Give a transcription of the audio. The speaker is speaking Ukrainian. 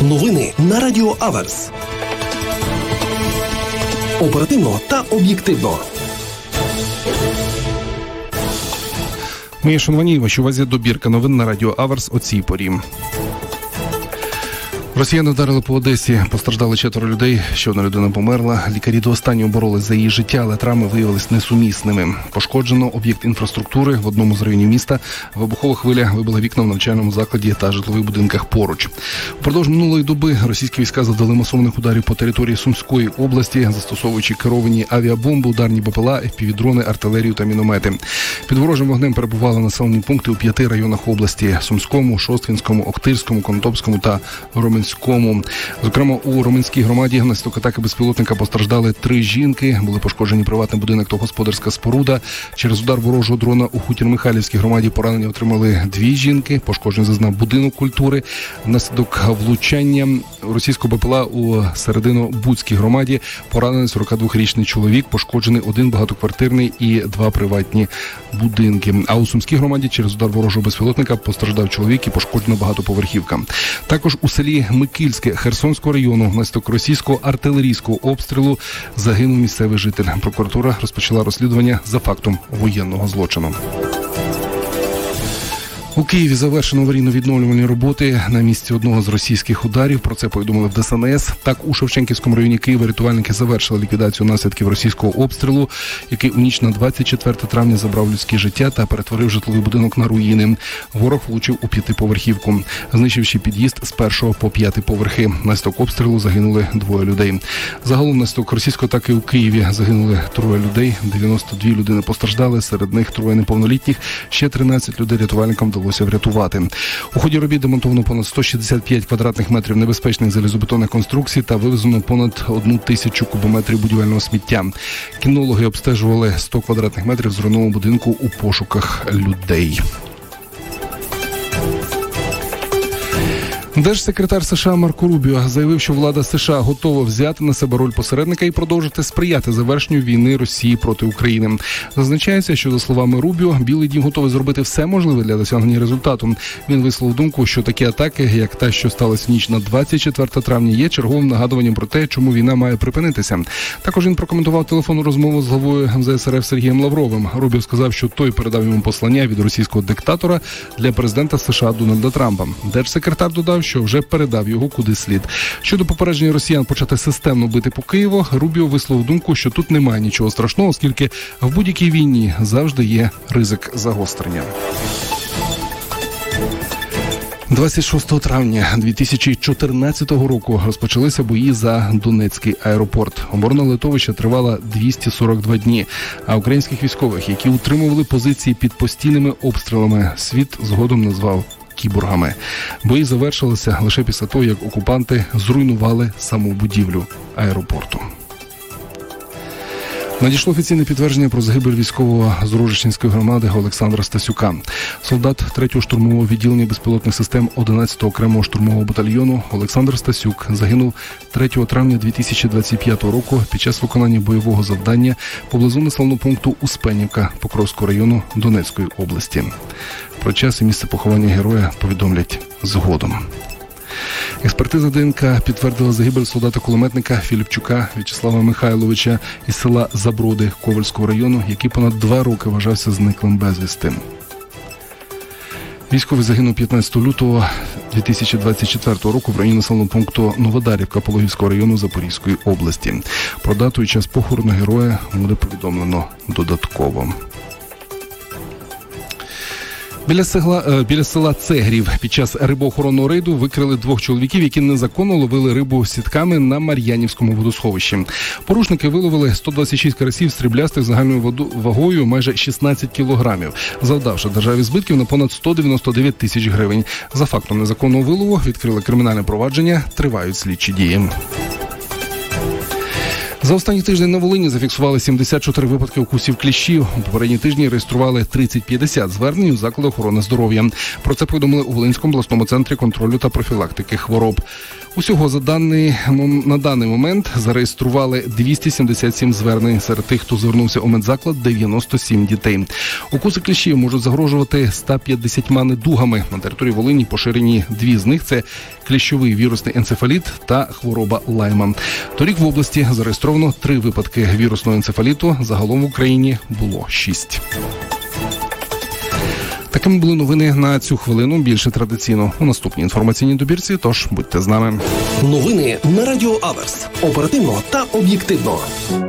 Новини на Радіо Аверс. Оперативно та об'єктивно. Мої шановані, вашій увазі добірка новин на Радіо Аверс о цій порі. Росіяни вдарили по Одесі, постраждали 4 людей, ще одна людина померла. Лікарі до останнього боролись за її життя, але травми виявились несумісними. Пошкоджено об'єкт інфраструктури в одному з районів міста. Вибухова хвиля вибила вікна в навчальному закладі та житлових будинках поруч. Упродовж минулої доби російські війська завдали масованих ударів по території Сумської області, застосовуючи керовані авіабомби, ударні БПЛА, FPV-дрони, артилерію та міномети. Під ворожим вогнем перебували населені пункти у 5 районах області – Сумському, Шосткінському, Охтирському, Конотопському та Роменському. Зокрема, у Роменській громаді внаслідок атаки безпілотника постраждали 3 жінки, були пошкоджені приватний будинок та господарська споруда. Через удар ворожого дрона у Хутір-Михайлівській громаді поранення отримали 2 жінки, пошкоджений зазнав будинок культури. Внаслідок влучання російського БПЛА у Середино-Буцькій громаді поранений 42-річний чоловік, пошкоджений 1 багатоквартирний і 2 приватні будинки. А у Сумській громаді через удар ворожого безпілотника постраждав чоловік і пошкоджена багатоповерхівка. Також у селі Микільське Херсонського району внаслідок російського артилерійського обстрілу загинув місцевий житель. Прокуратура розпочала розслідування за фактом воєнного злочину. У Києві завершено аварійно-відновлювальні роботи на місці одного з російських ударів. Про це повідомили в ДСНС. Так, у Шевченківському районі Києва рятувальники завершили ліквідацію наслідків російського обстрілу, який у ніч на 24 травня забрав людське життя та перетворив житловий будинок на руїни. Ворог влучив у 5-поверхівку, знищивши під'їзд з 1 по 5 поверхи. Внаслідок обстрілу загинули 2 людей. Загалом внаслідок російської атаки у Києві загинули 3 людей, 92 людини постраждали, серед них 3 неповнолітніх, ще 13 людей рятувальникам вдалося врятувати. У ході робіт демонтовано понад 165 квадратних метрів небезпечних залізобетонних конструкцій та вивезено понад 1000 кубометрів будівельного сміття. Кінологи обстежували 100 квадратних метрів зруйнованого будинку у пошуках людей. Держсекретар США Марко Рубіо заявив, що влада США готова взяти на себе роль посередника і продовжити сприяти завершенню війни Росії проти України. Зазначається, що, за словами Рубіо, Білий дім готовий зробити все можливе для досягнення результату. Він висловив думку, що такі атаки, як та, що сталася в ніч на 24 травня, є черговим нагадуванням про те, чому війна має припинитися. Також він прокоментував телефонну розмову з главою МЗС РФ Сергієм Лавровим. Рубіо сказав, що той передав йому послання від російського диктатора для президента США Дональда Трампа. Держсекретар додав, що вже передав його куди слід. Щодо попередження росіян почати системно бити по Києву, Рубіо висловив думку, що тут немає нічого страшного, оскільки в будь-якій війні завжди є ризик загострення. 26 травня 2014 року розпочалися бої за Донецький аеропорт. Оборона литовища тривала 242 дні, а українських військових, які утримували позиції під постійними обстрілами, світ згодом назвав кіборгами. Бої завершилися лише після того, як окупанти зруйнували саму будівлю аеропорту. Надійшло офіційне підтвердження про загибель військового з Рожищенської громади Олександра Стасюка. Солдат 3-го штурмового відділення безпілотних систем 11-го окремого штурмового батальйону Олександр Стасюк загинув 3 травня 2025 року під час виконання бойового завдання поблизу населеного пункту Успенівка Покровського району Донецької області. Про час і місце поховання героя повідомлять згодом. Експертиза ДНК підтвердила загибель солдата-кулеметника Філіпчука В'ячеслава Михайловича із села Заброди Ковальського району, який понад 2 роки вважався зниклим безвісти. Військовий загинув 15 лютого 2024 року в районі населеного пункту Новодарівка Пологівського району Запорізької області. Про дату і час похорону героя буде повідомлено додатково. Біля села Цегрів під час рибоохоронного рейду викрили 2 чоловіків, які незаконно ловили рибу сітками на Мар'янівському водосховищі. Порушники виловили 126 карасів сріблястих загальною вагою майже 16 кілограмів, завдавши державі збитків на понад 199 тисяч гривень. За фактом незаконного вилову відкрили кримінальне провадження, тривають слідчі дії. За останній тиждень на Волині зафіксували 74 випадки укусів кліщів. У попередні тижні реєстрували 30-50 звернень у заклади охорони здоров'я. Про це повідомили у Волинському обласному центрі контролю та профілактики хвороб. Усього на даний момент зареєстрували 277 звернень. Серед тих, хто звернувся у медзаклад, 97 дітей. Укуси кліщів можуть загрожувати 150 недугами. На території Волині поширені дві з них – це кліщовий вірусний енцефаліт та хвороба Лайма. Торік в області зареєстровано 3 випадки вірусного енцефаліту. Загалом в Україні було 6. Такими були новини на цю хвилину. Більше традиційно у наступній інформаційній добірці, тож будьте з нами. Новини на Радіо Аверс. Оперативно та об'єктивно.